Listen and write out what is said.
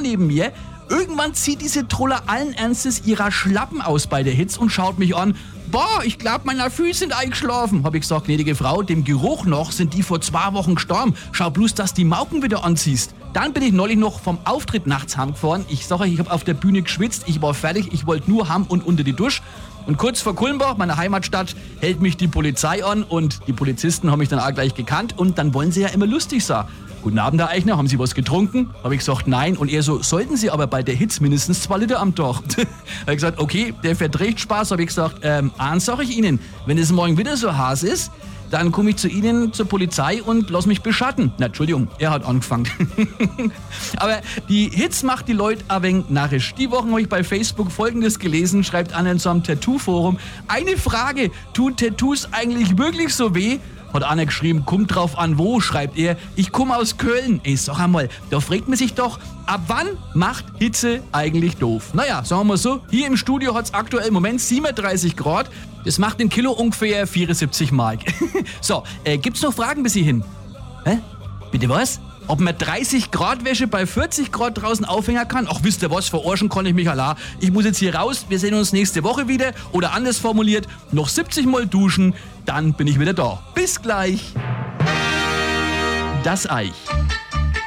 neben mir. Irgendwann zieht diese Troller allen Ernstes ihrer Schlappen aus bei der Hitze und schaut mich an. Boah, ich glaub, meine Füße sind eingeschlafen. Hab ich gesagt, gnädige Frau, dem Geruch noch sind die vor 2 Wochen gestorben. Schau bloß, dass die Mauken wieder anziehst. Dann bin ich neulich noch vom Auftritt nachts heimgefahren. Ich sag euch, ich hab auf der Bühne geschwitzt, ich war fertig, ich wollte nur heim und unter die Dusche. Und kurz vor Kulmbach, meiner Heimatstadt, hält mich die Polizei an und die Polizisten haben mich dann auch gleich gekannt und dann wollen sie ja immer lustig sein. Guten Abend, Herr Eichner, haben Sie was getrunken? Habe ich gesagt, nein. Und er so, sollten Sie aber bei der Hitze mindestens 2 Liter am Tag. Habe ich gesagt, okay, der verträgt Spaß. Habe ich gesagt, eins sage ich Ihnen, wenn es morgen wieder so heiß ist, dann komme ich zu Ihnen zur Polizei und lass mich beschatten. Na, Entschuldigung, er hat angefangen. Aber die Hitze macht die Leute ein wenig narrisch. Die Woche habe ich bei Facebook Folgendes gelesen, schreibt einer in so einem Tattoo-Forum. Eine Frage, tun Tattoos eigentlich wirklich so weh? Hat einer geschrieben, kommt drauf an wo, schreibt er, ich komme aus Köln. Ey, sag einmal, da fragt man sich doch, ab wann macht Hitze eigentlich doof? Naja, sagen wir mal so, hier im Studio hat es aktuell im Moment 37 Grad. Das macht im Kilo ungefähr 74 Mark. So, gibt's noch Fragen bis hierhin? Hä? Bitte was? Ob man 30 Grad Wäsche bei 40 Grad draußen aufhängen kann? Ach, wisst ihr was, verarschen kann ich mich allein. Ich muss jetzt hier raus, wir sehen uns nächste Woche wieder. Oder anders formuliert, noch 70 Mal duschen, dann bin ich wieder da. Bis gleich. Das Eich.